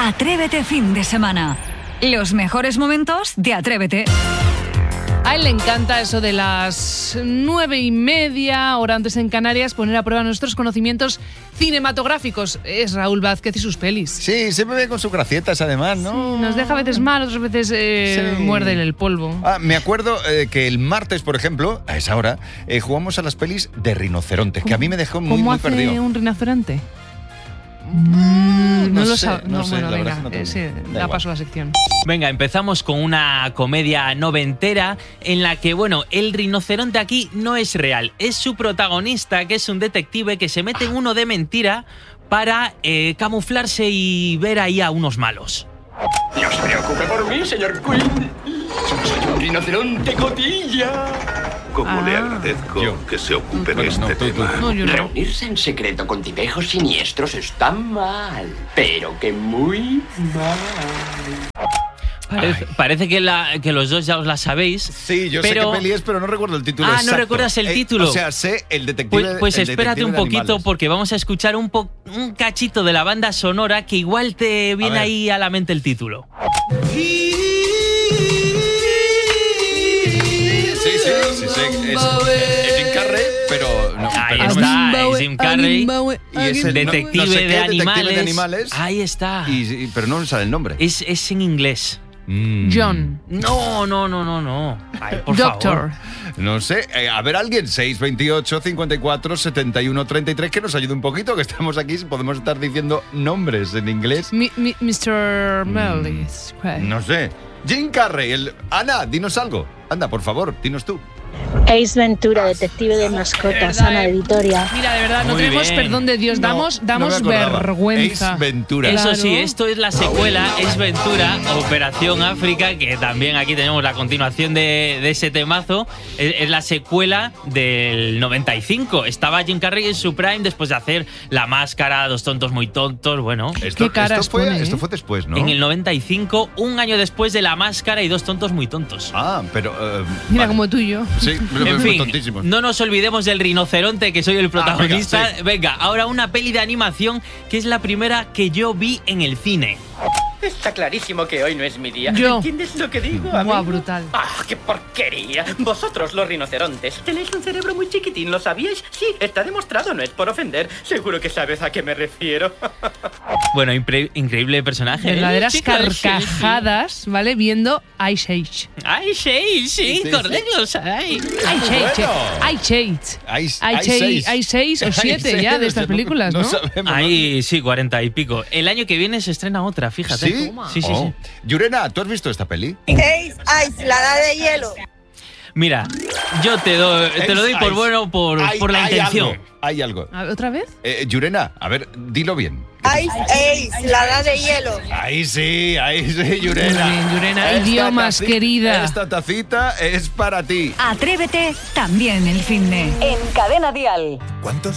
Atrévete fin de semana. Los mejores momentos de Atrévete. A él le encanta eso de las 9:30, hora antes en Canarias, poner a prueba nuestros conocimientos cinematográficos. Es Raúl Vázquez y sus pelis. Sí, siempre ve con sus gracietas además, ¿no? Sí, nos deja a veces mal, otras veces muerde el polvo. Me acuerdo que el martes, por ejemplo, a esa hora, jugamos a las pelis de rinocerontes, que a mí me dejó muy perdido. ¿Cómo hace un rinoceronte? No lo sé, sabe. no sé, Bueno, la venga, verdad es que no sí, tengo. Da da igual. paso a la sección. Venga, empezamos con una comedia noventera en la que, bueno, el rinoceronte aquí no es real. Es su protagonista, que es un detective que se mete en uno de mentira para camuflarse y ver ahí a unos malos. No se preocupe por mí, señor Quinn. Soy un rinoceronte cotilla. Como le agradezco que se ocupe de este tema. No, yo no. Reunirse en secreto con tipejos siniestros está mal, pero que muy mal. Parece que los dos ya os la sabéis. Sí, yo pero... sé qué peli es, pero no recuerdo el título exacto. ¿No recuerdas el título? O sea, sé el detective. Pues el espérate detective un de poquito animales. porque vamos a escuchar un cachito de la banda sonora que igual te viene ahí a la mente el título. Sí, es Jim Carrey, pero no. Ahí pero está, no es Jim Carrey. Y es el Detective no sé qué, de animales. detective de animales. Ahí está. Pero no me sale el nombre. Es en inglés. John. No. Ay, por Doctor. favor. No sé, a ver alguien, 628 54 71 33, que nos ayude un poquito, que estamos aquí, podemos estar diciendo nombres en inglés. Mr. Mellis. No sé. Jim Carrey, Ana, dinos algo. Anda, por favor, dinos tú. Ace Ventura, detective de mascotas, verdad, Ana de Vitoria. Mira, de verdad, no Muy tenemos bien. perdón de Dios. Damos no me acordaba. vergüenza. Ace Ventura. Eso Claro. sí, esto es la secuela, es Ventura, Operación África, que también aquí tenemos la continuación de ese temazo. Es la secuela del 95. Estaba Jim Carrey en su prime después de hacer La Máscara, Dos tontos muy tontos, bueno. Qué caras pone, esto fue después, ¿no? En el 95, un año después de La Máscara y Dos tontos muy tontos. Pero... Mira, vale. como tú y yo. Sí, En fin, tontísimos. no nos olvidemos del rinoceronte, que soy el protagonista. venga, sí. Venga, ahora una peli de animación que es la primera que yo vi en el cine. Está clarísimo que hoy no es mi día. Yo. ¿Entiendes lo que digo, Guau, amigo? brutal. ¡Ah, qué porquería! Vosotros, los rinocerontes, tenéis un cerebro muy chiquitín, ¿lo sabíais? Sí, está demostrado, no es por ofender. Seguro que sabes a qué me refiero. Bueno, increíble personaje. Verdaderas Chicos, carcajadas, ¿vale? Viendo Ice Age. ¡Ay, sí, Sí, correcto! ¡Ay! Ice Age. Hay 6 o 7 ya de estas películas, ¿no? No sabemos. Ahí sí, 40 y pico. El año que viene se estrena otra, fíjate. ¿Sí? Sí. Yurena, ¿tú has visto esta peli? Ace, la edad de hielo. Mira, yo te lo doy por bueno por la intención. Hay algo. ¿Otra vez? Yurena, a ver, dilo bien. Ace, la edad de hielo. Ahí sí, Yurena. Muy bien, Yurena. Esta Idiomas, querida. Esta tacita es para ti. Atrévete también el finde. En Cadena Dial. ¿Cuántos